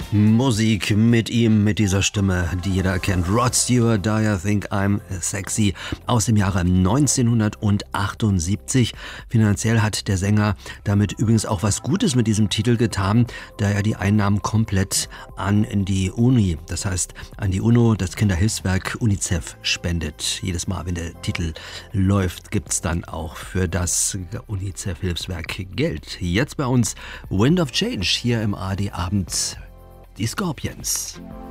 Musik mit ihm, mit dieser Stimme, die jeder kennt. Rod Stewart, Do You Think I'm Sexy? Aus dem Jahre 1978. Finanziell hat der Sänger damit übrigens auch was Gutes mit diesem Titel getan, da er die Einnahmen komplett an die Uni, das heißt an die UNO, das Kinderhilfswerk UNICEF, spendet. Jedes Mal, wenn der Titel läuft, gibt's dann auch für das UNICEF-Hilfswerk Geld. Jetzt bei uns Wind of Change hier im ARD Abend. Die Scorpions.